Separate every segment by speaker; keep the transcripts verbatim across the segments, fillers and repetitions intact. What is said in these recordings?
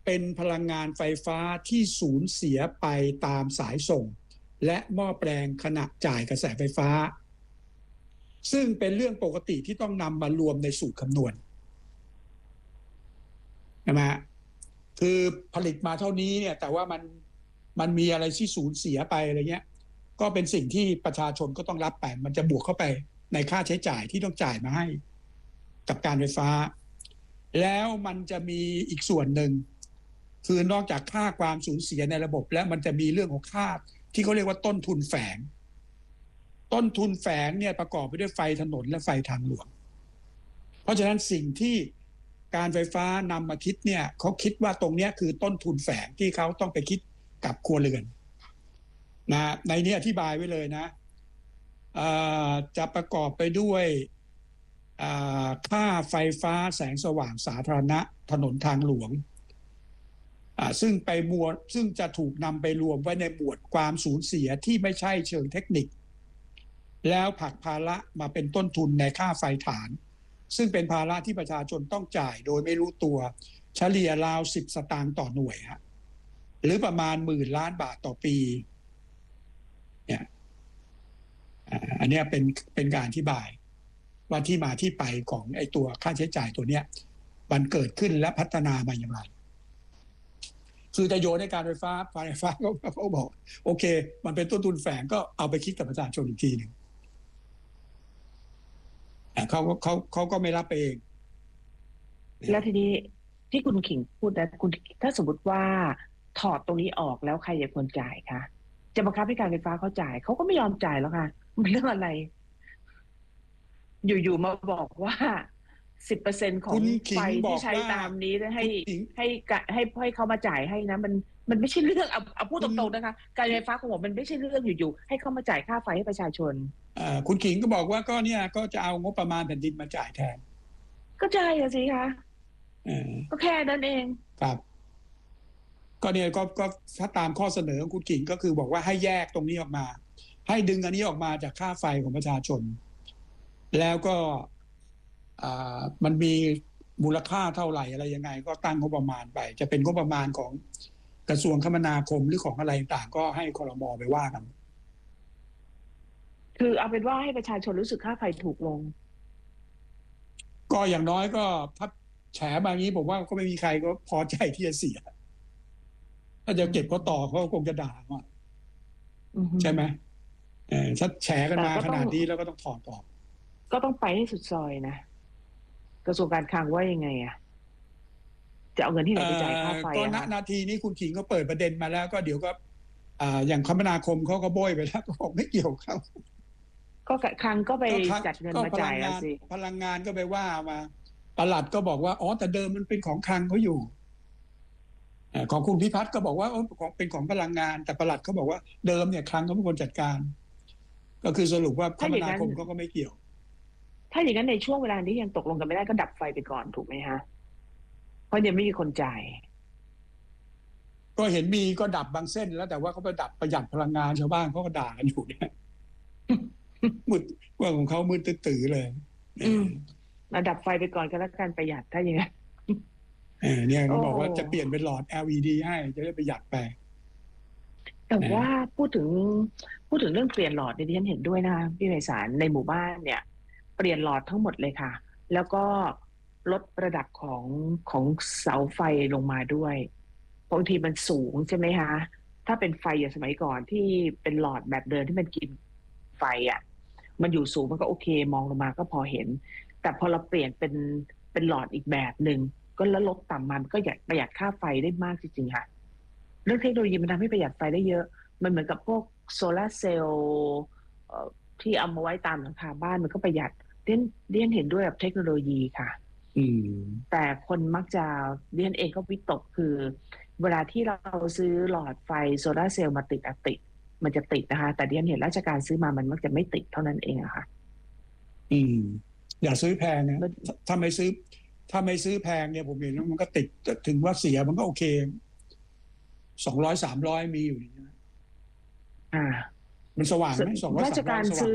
Speaker 1: เป็นพลังงานไฟฟ้าที่สูญเสียไปตามสายส่งและหม้อแปลงขณะจ่ายกระแสไฟฟ้าซึ่งเป็นเรื่องปกติที่ต้องนำมารวมในสูตรคำนวณนะฮะคือผลิตมาเท่านี้เนี่ยแต่ว่ามันมันมีอะไรที่สูญเสียไปอะไรเงี้ยก็เป็นสิ่งที่ประชาชนก็ต้องรับไปมันจะบวกเข้าไปในค่าใช้จ่ายที่ต้องจ่ายมาให้กับการไฟฟ้าแล้วมันจะมีอีกส่วนหนึ่งคือนอกจากค่าความสูญเสียในระบบแล้วมันจะมีเรื่องของค่าที่เขาเรียกว่าต้นทุนแฝงต้นทุนแฝงเนี่ยประกอบไปด้วยไฟถนนและไฟทางหลวงเพราะฉะนั้นสิ่งที่การไฟฟ้านำมาคิดเนี่ยเขาคิดว่าตรงนี้คือต้นทุนแฝงที่เขาต้องไปคิดกับครัวเรือนนะในนี้อธิบายไว้เลยนะจะประกอบไปด้วยค่าไฟฟ้าแสงสว่างสาธารณะถนนทางหลวงซึ่งไปหมวดซึ่งจะถูกนำไปรวมไว้ในหมวดความสูญเสียที่ไม่ใช่เชิงเทคนิคแล้วผลักภาระมาเป็นต้นทุนในค่าไฟฐานซึ่งเป็นภาระที่ประชาชนต้องจ่ายโดยไม่รู้ตัวเฉลี่ยราวสิบสตางค์ต่อหน่วยฮะหรือประมาณหมื่นล้านบาทต่อปีเนี่ยอันนี้เป็นเป็นการอธิบายว่าที่มาที่ไปของไอ้ตัวค่าใช้จ่ายตัวเนี้ยมันเกิดขึ้นและพัฒนามาอย่างไรคือจะโยนในการไฟฟ้าไฟฟ้าเขาเขาบอกโอเคมันเป็นต้นทุนแฝงก็เอาไปคิดกับประชาชนอีกทีหนึ่งเขาเขาเขาก็ไม่รับเอง
Speaker 2: แล้วทีนี้ที่คุณขิงพูดนะคุณถ้าสมมติว่าถอดตรงนี้ออกแล้วใครจะควรจ่ายคะจะบังคับให้การไฟฟ้าเขาจ่ายเขาก็ไม่ยอมจ่ายแล้วค่ะมันเรื่องอะไรอยู่ๆมาบอกว่าสิบเปอร์เซ็นต์ของไฟที่ใช้ตามนี้ให้ให้ให้ให้เขามาจ่ายให้นะมันมันไม่ใช่เรื่องเอาเอาพูดตรงๆนะคะการไฟฟ้าของผมมันไม่ใช่เรื่องอยู่ๆให้เขามาจ่ายค่าไฟให้ประชาชน
Speaker 1: คุณขิงก็บอกว่าก็เนี่ยก็จะเอางบประมาณแผ่นดินมาจ่ายแทน
Speaker 2: ก็ใช่สิคะก็แค่นั้นเอง
Speaker 1: ครับก็เนี่ยก็ก็ถ้าตามข้อเสนอของคุณขิงก็คือบอกว่าให้แยกตรงนี้ออกมาให้ดึงอันนี้ออกมาจากค่าไฟของประชาชนแล้วก็มันมีมูลค่าเท่าไหร่อะไรยังไงก็ตั้งงบประมาณไปจะเป็นงบประมาณของกระทรวงคมนาคมหรือของอะไรต่างก็ให้ครม.ไปว่ากัน
Speaker 2: คือเอาเป็นว่าให้ประชาชนรู้สึกค่าไฟถูกลง
Speaker 1: ก็อย่างน้อยก็ถ้าแฉมาอย่างนี้ผมว่าก็ไม่มีใครก็พอใจที่จะเสียถ้าจะเก็บเขาต่อเขาคงจะด่าว่าใช่ไหมเออถ้าแฉกันมาขนาดนี้แล้วก็ต้องถอดออก
Speaker 2: ก็ต้องไปให้สุดซอยนะกระทรวงการคลังว่ายังไงอ่ะจะเอาเงินที่ไหนไปจ่ายค่าไฟ
Speaker 1: ก็ณนาทีนี้คุณขิงก็เปิดประเด็นมาแล้วก็เดี๋ยวก็อย่างคมนาคมเขาก็โบยไปแล้วก็บอกไม่เกี่ยวเขา
Speaker 2: ก็คลังก็ไปจัดเงินมาจ่ายสิ
Speaker 1: พลังงานก็ไปว่ามาปลัดก็บอกว่าอ๋อแต่เดิมมันเป็นของคลังเขาอยู่ของคุณพิพัฒน์ก็บอกว่าของเป็นของพลังงานแต่ปลัดเขาบอกว่าเดิมเนี่ยคลังเขาเป็นคนจัดการก็คือสรุปว่าคมนาคมเขาก็ไม่เกี่ยว
Speaker 2: ถ้าอย่างนั้นในช่วงเวลาที่ยังตกลงกันไม่ได้ก็ดับไฟไปก่อนถูกไหมฮะเพราะยังไม่มีคนจ่าย
Speaker 1: ก็เห็นมีก็ดับบางเส้นแล้วแต่ว่าเขาไปดับประหยัดพลังงานชาวบ้านเขาก็ด่ากันอยู่เนี่ยมืดว่าของเขามืดตื้อเลย
Speaker 2: อืมมาดับไฟไปก่อนก็แล้วกันประหยัดถ้าอย่างนั้น
Speaker 1: เออเนี่ยเขาบอกว่าจะเปลี่ยนเป็นหลอด แอล อี ดี ให้จะได้ประหยัดไป
Speaker 2: แต่ว่าพูดถึงพูดถึงเรื่องเปลี่ยนหลอดเนี่ยดิฉันเห็นด้วยนะพี่ไพศาลในหมู่บ้านเนี่ยเปลี่ยนหลอดทั้งหมดเลยค่ะแล้วก็ลดระดับของของเสาไฟลงมาด้วยบางทีมันสูงใช่ไหมคะถ้าเป็นไฟอย่างสมัยก่อนที่เป็นหลอดแบบเดิมที่มันกินไฟอ่ะมันอยู่สูงมันก็โอเคมองลงมาก็พอเห็นแต่พอเราเปลี่ยนเป็นเป็นหลอดอีกแบบหนึ่งก็แล้วลดต่ำมันก็ประหยัดค่าไฟได้มากจริงๆค่ะเรื่องเทคโนโลยีมันทำให้ประหยัดไฟได้เยอะมันเหมือนกับพวกโซลาร์เซลล์ที่เอามาไว้ตามหลังคาบ้านมันก็ประหยัดเรียนเรียนเห็นด้วยกับเทคโนโลยีค่ะ
Speaker 1: อืม
Speaker 2: แต่คนมักจะเรียนเองก็วิตกคือเวลาที่เราซื้อหลอดไฟโซลาร์เซลล์มาติดอะติดมันจะติดนะคะแต่เรียนเห็นราชการซื้อมามันมักจะไม่ติดเท่านั้นเองอะค่ะ
Speaker 1: อืมอย่าซื้อแพงนะถ้าไม่ซื้อถ้าไม่ซื้อแพงเนี่ยผมเห็นว่ามันก็ติดถึงว่าเสียมันก็โอเคสองร้อยสามร้อยมีอยู่นี่นะ
Speaker 2: อ่า
Speaker 1: มันสว่างไหมสองร้อยสามร้อย
Speaker 2: ราชการซื้อ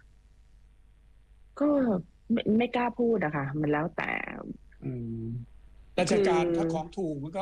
Speaker 2: ก็ไม่ไม่กล้าพูดอะค่ะมันแล้วแต่
Speaker 1: ราชการถ้าของถูกมันก็